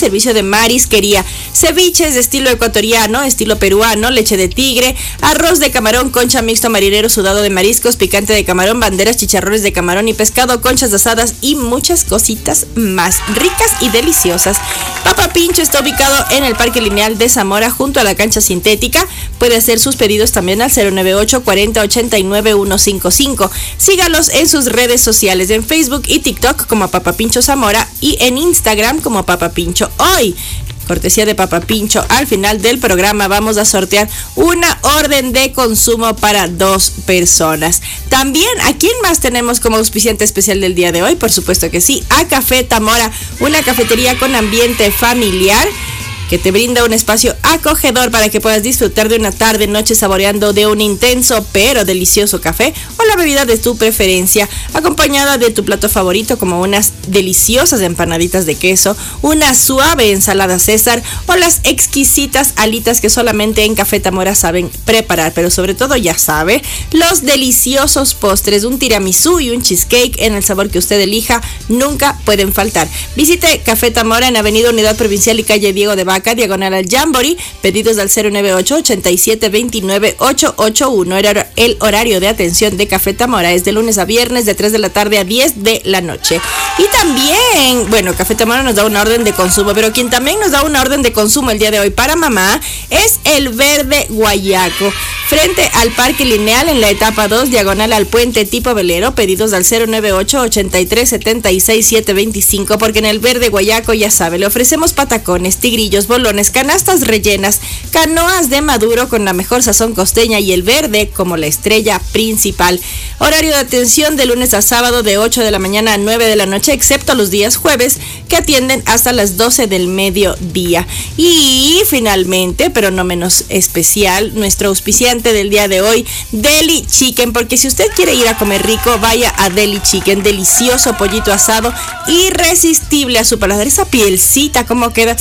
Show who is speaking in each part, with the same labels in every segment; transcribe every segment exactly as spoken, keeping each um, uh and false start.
Speaker 1: servicio de marisquería, ceviches de estilo ecuatoriano, estilo peruano, leche de tigre, arroz de camarón, concha mixto marinero sudado de mariscos, picante de camarón, banderas, chicharrones de camarón y pescado, conchas asadas y muchas cositas más ricas y deliciosas. Papa Pincho está ubicado en el Parque Lineal de Zamora junto a la cancha sintética. Puede hacer sus pedidos también al cero nueve ocho, cuarenta, ochenta y nueve, ciento cincuenta y cinco. Sígalos en sus redes sociales, en Facebook y TikTok como Papa Pincho Zamora y en Instagram como Papa Pincho Hoy. Cortesía de Papa Pincho, al final del programa vamos a sortear una orden de consumo para dos personas. También, ¿a quién más tenemos como auspiciante especial del día de hoy? Por supuesto que sí, a Café Tamora, una cafetería con ambiente familiar que te brinda un espacio acogedor para que puedas disfrutar de una tarde, noche saboreando de un intenso pero delicioso café o la bebida de tu preferencia, acompañada de tu plato favorito como unas deliciosas empanaditas de queso, una suave ensalada César o las exquisitas alitas que solamente en Café Tamora saben preparar, pero sobre todo ya sabe, los deliciosos postres, un tiramisú y un cheesecake en el sabor que usted elija, nunca pueden faltar. Visite Café Tamora en Avenida Unidad Provincial y calle Diego de Vaca, diagonal al Jamboree, pedidos al cero nueve ocho, ochenta y siete, veintinueve, ochocientos ochenta y uno. El horario de atención de Café Tamora es de lunes a viernes de tres de la tarde a diez de la noche. Y también, bueno, Café Tamora nos da una orden de consumo, pero quien también nos da una orden de consumo el día de hoy para mamá es el Verde Guayaco, frente al Parque Lineal en la etapa dos, diagonal al Puente Tipo Velero, pedidos al cero nueve ocho, ochenta y tres, setenta y seis, setecientos veinticinco, porque en el Verde Guayaco ya sabe, le ofrecemos patacones, tigrillos, bolones, canastas rellenas, canoas de maduro con la mejor sazón costeña y el verde como la estrella principal. Horario de atención de lunes a sábado de ocho de la mañana a nueve de la noche, excepto los días jueves que atienden hasta las doce del mediodía. Y finalmente, pero no menos especial, nuestro auspiciante del día de hoy, Deli Chicken, porque si usted quiere ir a comer rico, vaya a Deli Chicken, delicioso pollito asado, irresistible a su paladar, esa pielcita, cómo queda,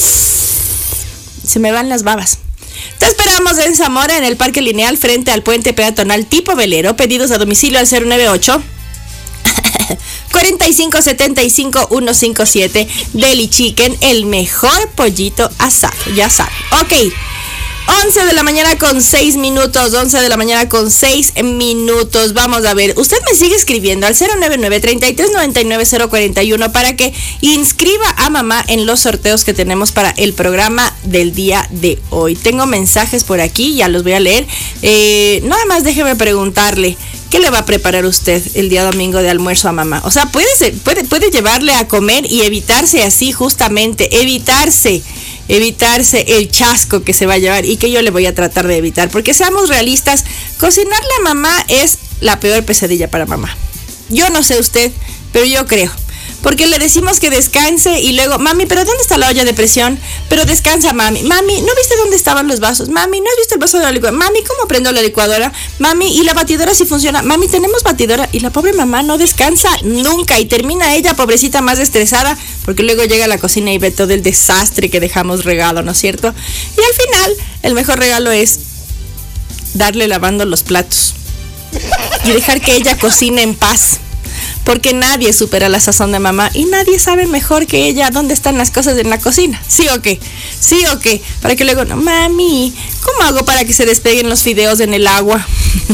Speaker 1: se me van las babas. Te esperamos en Zamora, en el Parque Lineal, frente al puente peatonal Tipo Velero. Pedidos a domicilio al cero nueve ocho, cuarenta y cinco, setenta y cinco, ciento cincuenta y siete. Deli Chicken, el mejor pollito asado, ya saben. Ok, once de la mañana con seis minutos, once de la mañana con seis minutos. Vamos a ver, usted me sigue escribiendo al cero nueve nueve, treinta y tres, noventa y nueve, cero cuarenta y uno para que inscriba a mamá en los sorteos que tenemos para el programa del día de hoy. Tengo mensajes por aquí, ya los voy a leer. Eh, nada más déjeme preguntarle, ¿qué le va a preparar usted el día domingo de almuerzo a mamá? O sea, puede, ser, puede, puede llevarle a comer y evitarse así, justamente, evitarse. evitarse el chasco que se va a llevar y que yo le voy a tratar de evitar, porque seamos realistas, cocinarle a mamá es la peor pesadilla para mamá. Yo no sé usted, pero yo creo, porque le decimos que descanse y luego, mami, ¿pero dónde está la olla de presión? Pero descansa, mami. Mami, ¿no viste dónde estaban los vasos? Mami, ¿no has visto el vaso de la licuadora? Mami, ¿cómo prendo la licuadora? Mami, ¿y la batidora si funciona? Mami, ¿tenemos batidora? Y la pobre mamá no descansa nunca y termina ella, pobrecita, más estresada, porque luego llega a la cocina y ve todo el desastre que dejamos regalo, ¿no es cierto? Y al final, el mejor regalo es darle lavando los platos y dejar que ella cocine en paz. Porque nadie supera la sazón de mamá y nadie sabe mejor que ella dónde están las cosas en la cocina. ¿Sí o qué? ¿Sí o qué? Para que luego, no, mami, ¿cómo hago para que se despeguen los fideos en el agua?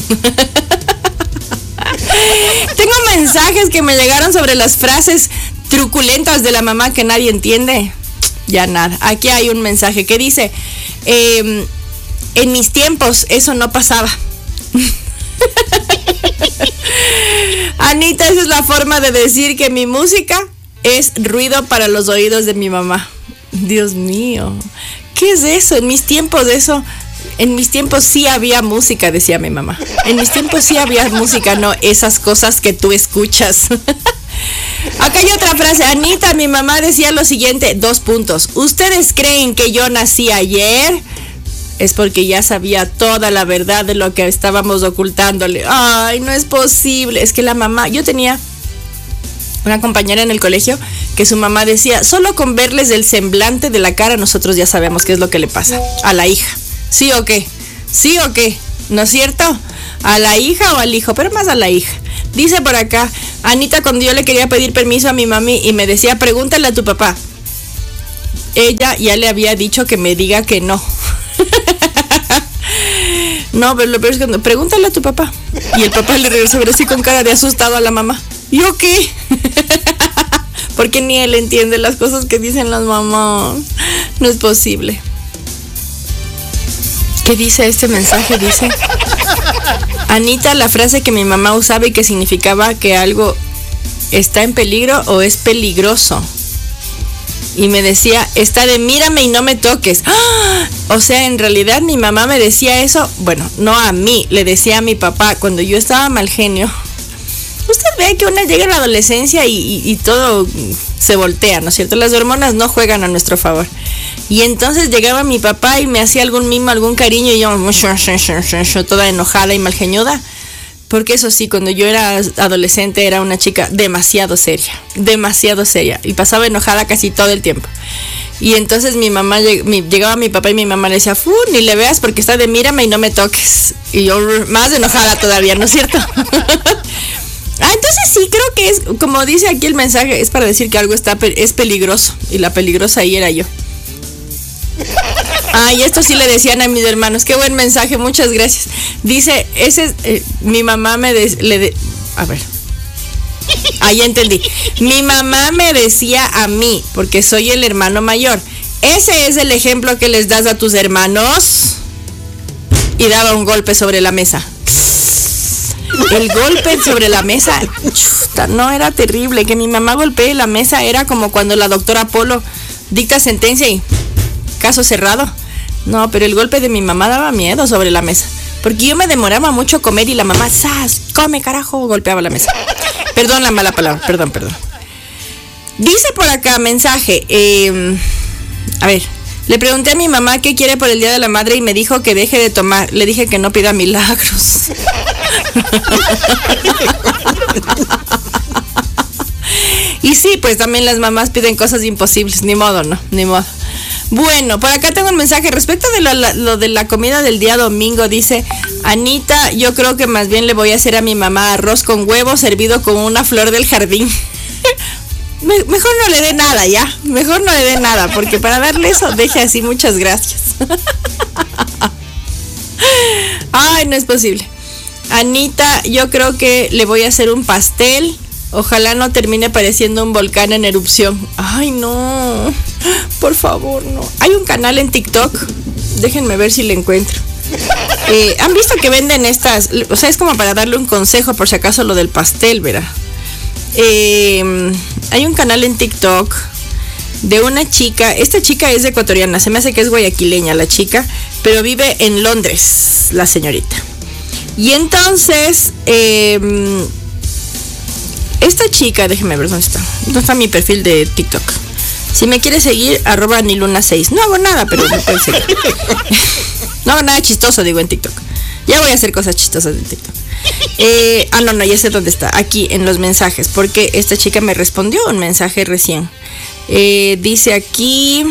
Speaker 1: Tengo mensajes que me llegaron sobre las frases truculentas de la mamá que nadie entiende. Ya nada. Aquí hay un mensaje que dice, eh, en mis tiempos eso no pasaba. Anita, esa es la forma de decir que mi música es ruido para los oídos de mi mamá. Dios mío, ¿qué es eso? En mis tiempos eso, en mis tiempos sí había música, decía mi mamá. En mis tiempos sí había música, no esas cosas que tú escuchas. Acá hay otra frase, Anita, mi mamá decía lo siguiente, dos puntos. ¿Ustedes creen que yo nací ayer? Es porque ya sabía toda la verdad de lo que estábamos ocultándole. Ay, no es posible. Es que la mamá, yo tenía una compañera en el colegio que su mamá decía, solo con verles el semblante de la cara nosotros ya sabemos qué es lo que le pasa a la hija. ¿Sí o qué? ¿Sí o qué? ¿No es cierto? ¿A la hija o al hijo? Pero más a la hija. Dice por acá, Anita, cuando yo le quería pedir permiso a mi mami y me decía, pregúntale a tu papá. ella ya le había dicho que me diga que no. No, pero lo peor es que no, pregúntale a tu papá. Y el papá le regresó así con cara de asustado a la mamá. ¿Yo qué? Porque ni él entiende las cosas que dicen las mamás. No es posible. ¿Qué dice este mensaje? Dice: Anita, la frase que mi mamá usaba y que significaba que algo está en peligro o es peligroso. Y me decía, está de mírame y no me toques. ¡Ah! O sea, en realidad mi mamá me decía eso, bueno, no a mí, le decía a mi papá cuando yo estaba mal genio. Usted ve que una llega a la adolescencia y, y, y todo se voltea, ¿no es cierto? Las hormonas no juegan a nuestro favor. Y entonces llegaba mi papá y me hacía algún mimo, algún cariño y yo toda enojada y malgeñuda. Porque eso sí, cuando yo era adolescente era una chica demasiado seria, demasiado seria. Y pasaba enojada casi todo el tiempo. Y entonces mi mamá, llegaba mi papá y mi mamá le decía, ¡fu! Ni le veas porque está de mírame y no me toques. Y yo más enojada todavía, ¿no es cierto? Ah, entonces sí, creo que es, como dice aquí el mensaje, es para decir que algo está es peligroso. Y la peligrosa ahí era yo. Ah, y esto sí le decían a mis hermanos. Qué buen mensaje, muchas gracias. Dice, ese eh, mi mamá me de, le de, a ver. Ah, ya entendí. Mi mamá me decía a mí, porque soy el hermano mayor. Ese es el ejemplo que les das a tus hermanos. Y daba un golpe sobre la mesa. El golpe sobre la mesa, chuta, no, era terrible. Que mi mamá golpee la mesa era como cuando la doctora Polo dicta sentencia y caso cerrado. No, pero el golpe de mi mamá daba miedo sobre la mesa. Porque yo me demoraba mucho a comer y la mamá, ¡zas! Come, carajo, golpeaba la mesa. Perdón la mala palabra, perdón, perdón. Dice por acá, mensaje. Eh, a ver, le pregunté a mi mamá qué quiere por el Día de la Madre y me dijo que deje de tomar. Le dije que no pida milagros. Y sí, pues también las mamás piden cosas imposibles. Ni modo, no, ni modo. Bueno, por acá tengo un mensaje respecto de lo, lo de la comida del día domingo. Dice, Anita, yo creo que más bien le voy a hacer a mi mamá arroz con huevo servido con una flor del jardín. Me, mejor no le dé nada, ya. Mejor no le dé nada, porque para darle eso, deje así, muchas gracias. Ay, no es posible. Anita, yo creo que le voy a hacer un pastel. Ojalá no termine pareciendo un volcán en erupción. Ay, no. Por favor, no. Hay un canal en TikTok. Déjenme ver si le encuentro. Eh, ¿Han visto que venden estas? O sea, es como para darle un consejo por si acaso lo del pastel, ¿verdad? Eh, hay un canal en TikTok de una chica. Esta chica es ecuatoriana. Se me hace que es guayaquileña la chica, pero vive en Londres, la señorita. Y entonces... Eh, Esta chica, déjeme ver dónde está. ¿Dónde está mi perfil de TikTok? Si me quiere seguir, arroba niluna seis. No hago nada, pero me pueden seguir. No hago nada chistoso, digo, en TikTok. Ya voy a hacer cosas chistosas en TikTok. Eh, ah, no, no, ya sé dónde está. Aquí, en los mensajes. Porque esta chica me respondió un mensaje recién. Eh, dice aquí...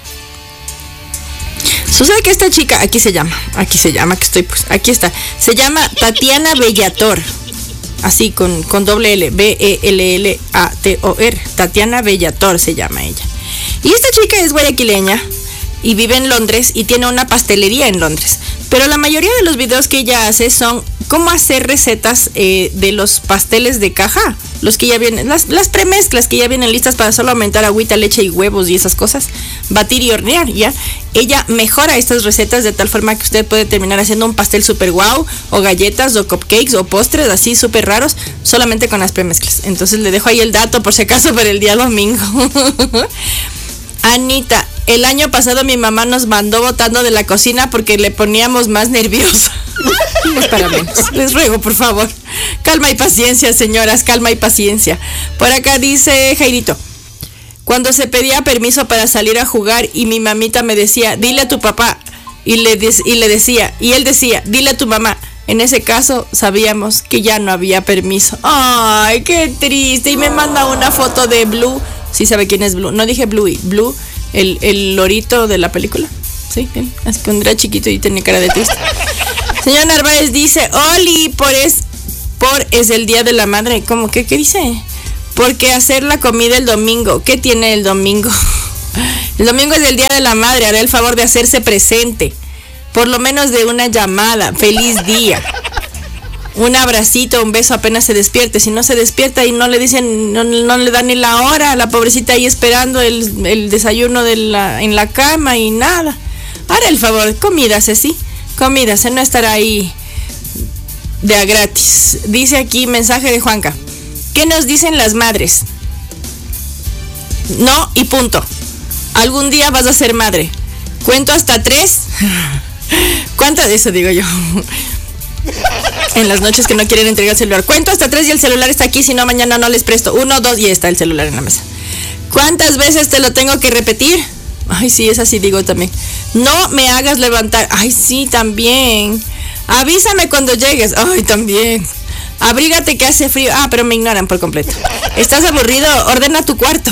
Speaker 1: Sucede que esta chica, aquí se llama. Aquí se llama, que estoy pues. Aquí está. Se llama Tatiana Bellator. Así, con, con doble L, B E L L A T O R. Tatiana Bellator se llama ella. Y esta chica es guayaquileña y vive en Londres y tiene una pastelería en Londres. Pero la mayoría de los videos que ella hace son cómo hacer recetas eh, de los pasteles de caja. Los que ya vienen, las, las premezclas que ya vienen listas para solo aumentar agüita, leche y huevos y esas cosas. Batir y hornear, ¿ya? Ella mejora estas recetas de tal forma que usted puede terminar haciendo un pastel super guau, o galletas, o cupcakes, o postres así súper raros, solamente con las premezclas. Entonces le dejo ahí el dato por si acaso para el día domingo. Anita, el año pasado mi mamá nos mandó botando de la cocina porque le poníamos más nerviosa. No es para menos. Les ruego, por favor. Calma y paciencia, señoras, calma y paciencia. Por acá dice Jairito, cuando se pedía permiso para salir a jugar y mi mamita me decía, dile a tu papá, y le, de- y le decía, y él decía, dile a tu mamá. En ese caso sabíamos que ya no había permiso. Ay, qué triste. Y me manda una foto de Blue. Sí sabe quién es Blue. No dije Bluey, Blue, el, el lorito de la película. Sí, bien. Así que cuando era chiquito y tenía cara de triste. Señor Narváez dice, Oli, por es, por es el Día de la Madre. ¿Cómo? ¿Qué, qué dice? Porque hacer la comida el domingo. ¿Qué tiene el domingo? El domingo es el Día de la Madre, hará el favor de hacerse presente. Por lo menos de una llamada. Feliz día. Un abracito, un beso apenas se despierte. Si no se despierta y no le dicen, no, no le dan ni la hora, la pobrecita ahí esperando el, el desayuno de la, en la cama y nada. Hará el favor, comídase, sí. Comídase, no estará ahí de a gratis. Dice aquí, mensaje de Juanca. ¿Qué nos dicen las madres? No y punto. Algún día vas a ser madre. Cuento hasta tres. ¿Cuántas de eso digo yo? En las noches que no quieren entregar el celular. Cuento hasta tres y el celular está aquí, si no mañana no les presto. Uno, dos y está el celular en la mesa. ¿Cuántas veces te lo tengo que repetir? Ay, sí, es así, digo también. No me hagas levantar. Ay, sí, también. Avísame cuando llegues. Ay, también. Abrígate que hace frío. Ah, pero me ignoran por completo. ¿Estás aburrido? Ordena tu cuarto.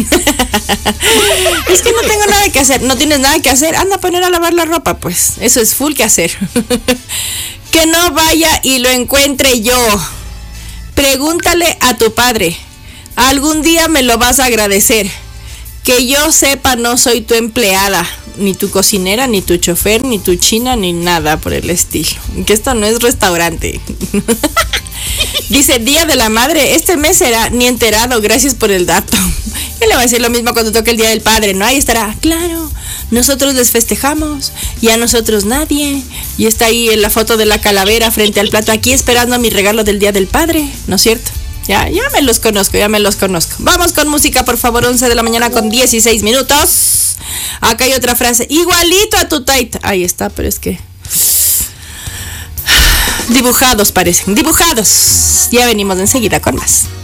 Speaker 1: Es que no tengo nada que hacer. ¿No tienes nada que hacer? Anda a poner a lavar la ropa, pues. Eso es full que hacer. Que no vaya y lo encuentre yo. Pregúntale a tu padre. Algún día me lo vas a agradecer. Que yo sepa, no soy tu empleada, ni tu cocinera, ni tu chofer, ni tu china, ni nada por el estilo. Que esto no es restaurante. Dice, Día de la Madre, este mes será ni enterado, gracias por el dato. Él le va a decir lo mismo cuando toque el Día del Padre, ¿no? Ahí estará, claro, nosotros les festejamos y a nosotros nadie. Y está ahí en la foto de la calavera frente al plato, aquí esperando mi regalo del Día del Padre, ¿no es cierto? Ya, ya me los conozco, ya me los conozco. Vamos con música, por favor, once de la mañana con dieciséis minutos. Acá hay otra frase, igualito a tu taita. Ahí está, pero es que... dibujados parecen, dibujados. Ya venimos enseguida con más.